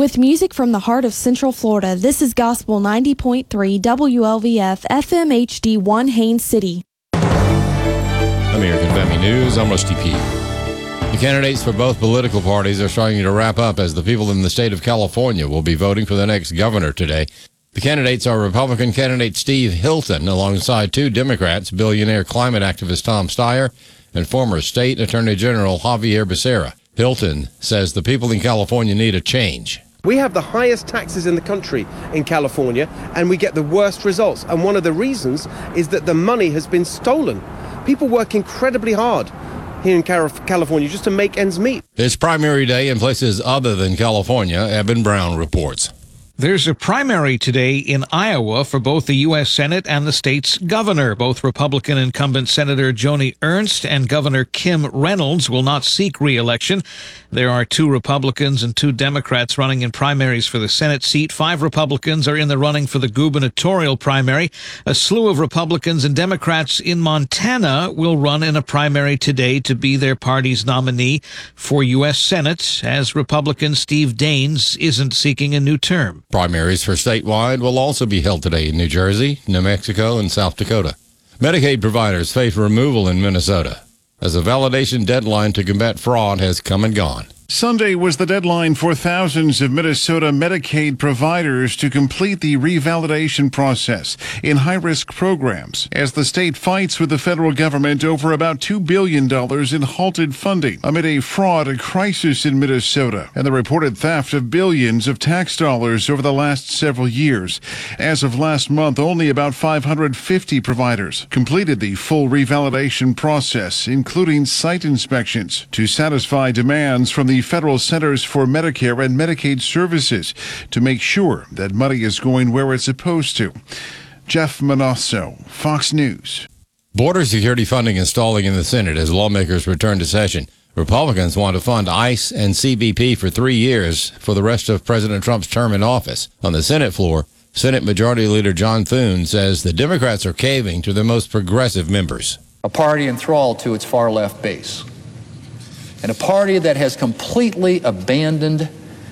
With music from the heart of Central Florida, this is Gospel 90.3 WLVF FM HD1 Haines City. American Family News, I'm Rusty P. The candidates for both political parties are starting to wrap up as the people in the state of California will be voting for the next governor today. The candidates are Republican candidate Steve Hilton alongside two Democrats, billionaire climate activist Tom Steyer and former state attorney general Javier Becerra. Hilton says the people in California need a change. We have the highest taxes in the country in California, and we get the worst results. And one of the reasons is that the money has been stolen. People work incredibly hard here in California just to make ends meet. It's primary day in places other than California, Eben Brown reports. There's a primary today in Iowa for both the U.S. Senate and the state's governor. Both Republican incumbent Senator Joni Ernst and Governor Kim Reynolds will not seek re-election. There are two Republicans and two Democrats running in primaries for the Senate seat. 5 Republicans are in the running for the gubernatorial primary. A slew of Republicans and Democrats in Montana will run in a primary today to be their party's nominee for U.S. Senate, as Republican Steve Daines isn't seeking a new term. Primaries for statewide will also be held today in New Jersey, New Mexico, and South Dakota. Medicaid providers face removal in Minnesota as a validation deadline to combat fraud has come and gone. Sunday was the deadline for thousands of Minnesota Medicaid providers to complete the revalidation process in high-risk programs as the state fights with the federal government over about $2 billion in halted funding amid a fraud crisis in Minnesota and the reported theft of billions of tax dollars over the last several years. As of last month, only about 550 providers completed the full revalidation process, including site inspections, to satisfy demands from the Federal Centers for Medicare and Medicaid Services to make sure that money is going where it's supposed to. Jeff Manasso, Fox News. Border security funding is stalling in the Senate as lawmakers return to session. Republicans want to fund ICE and CBP for 3 years for the rest of President Trump's term in office. On the Senate floor, Senate Majority Leader John Thune says the Democrats are caving to their most progressive members. A party enthralled to its far-left base, and a party that has completely abandoned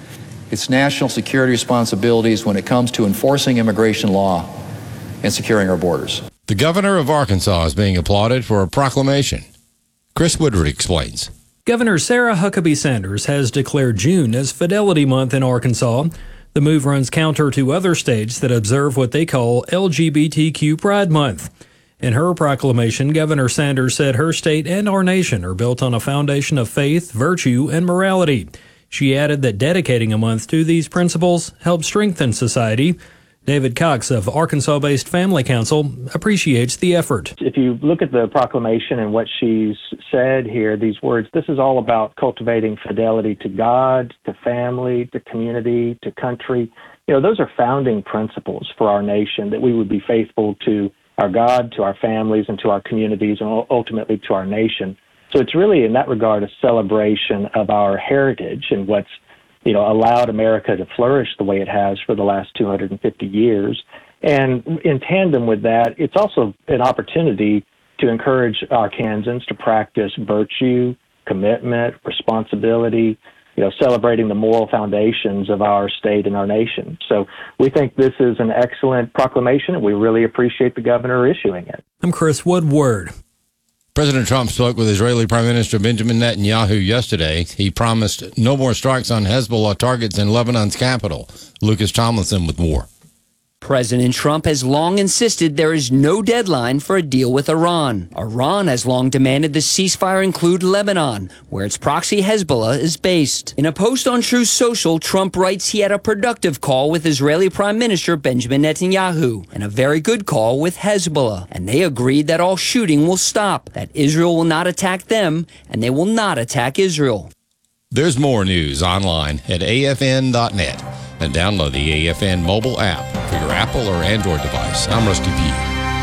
its national security responsibilities when it comes to enforcing immigration law and securing our borders. The governor of Arkansas is being applauded for a proclamation. Chris Woodward explains. Governor Sarah Huckabee Sanders has declared June as Fidelity Month in Arkansas. The move runs counter to other states that observe what they call LGBTQ Pride Month. In her proclamation, Governor Sanders said her state and our nation are built on a foundation of faith, virtue, and morality. She added that dedicating a month to these principles helps strengthen society. David Cox of Arkansas-based Family Council appreciates the effort. If you look at the proclamation and what she's said here, these words, this is all about cultivating fidelity to God, to family, to community, to country. You know, those are founding principles for our nation, that we would be faithful to our God, to our families, and to our communities, and ultimately to our nation. So it's really, in that regard, a celebration of our heritage and what's, allowed America to flourish the way it has for the last 250 years. And in tandem with that, it's also an opportunity to encourage Arkansans to practice virtue, commitment, responsibility, celebrating the moral foundations of our state and our nation. So we think this is an excellent proclamation, and we really appreciate the governor issuing it. I'm Chris Woodward. President Trump spoke with Israeli Prime Minister Benjamin Netanyahu yesterday. He promised no more strikes on Hezbollah targets in Lebanon's capital. Lucas Tomlinson with more. President Trump has long insisted there is no deadline for a deal with Iran. Iran has long demanded the ceasefire include Lebanon, where its proxy Hezbollah is based. In a post on Truth Social, Trump writes he had a productive call with Israeli Prime Minister Benjamin Netanyahu and a very good call with Hezbollah. And they agreed that all shooting will stop, that Israel will not attack them, and they will not attack Israel. There's more news online at afn.net. And download the AFN mobile app for your Apple or Android device. I'm Rusty P.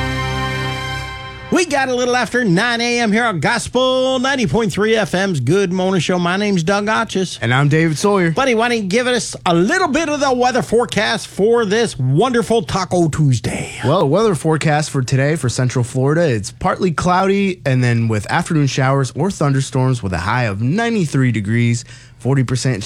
We got a little after 9 a.m. here on Gospel 90.3 FM's Good Morning Show. My name's Doug Otches. And I'm David Sawyer. Buddy, why don't you give us a little bit of the weather forecast for this wonderful Taco Tuesday? Well, weather forecast for today for Central Florida, it's partly cloudy and then with afternoon showers or thunderstorms with a high of 93 degrees, 40%